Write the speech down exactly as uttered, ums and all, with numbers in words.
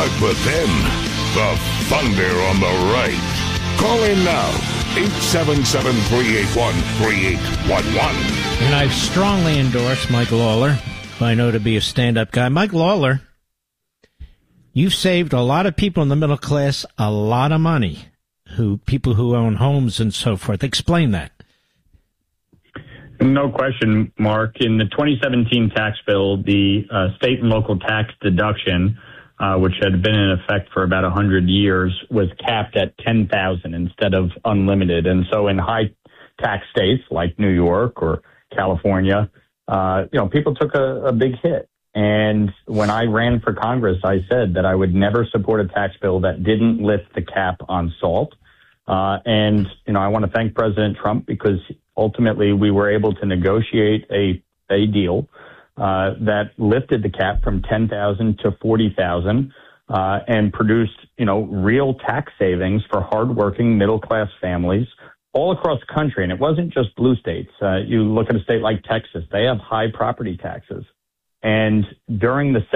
Doug, but then the thunder on the right. Call in now, eight seven seven, three eight one, three eight one one. And I strongly endorse Mike Lawler, who I know to be a stand-up guy. Mike Lawler, you've saved a lot of people in the middle class a lot of money, who people who own homes and so forth. Explain that. No question, Mark. In the twenty seventeen tax bill, the uh, state and local tax deduction, uh, which had been in effect for about one hundred years, was capped at ten thousand dollars instead of unlimited. And so in high tax states like New York or California, uh, you know, people took a, a big hit. And when I ran for Congress, I said that I would never support a tax bill that didn't lift the cap on salt. Uh, and, you know, I want to thank President Trump because ultimately we were able to negotiate a, a deal uh, that lifted the cap from ten thousand to forty thousand uh, and produced, you know, real tax savings for hardworking middle-class families all across the country. And it wasn't just blue states. Uh, you look at a state like Texas, they have high property taxes. And during the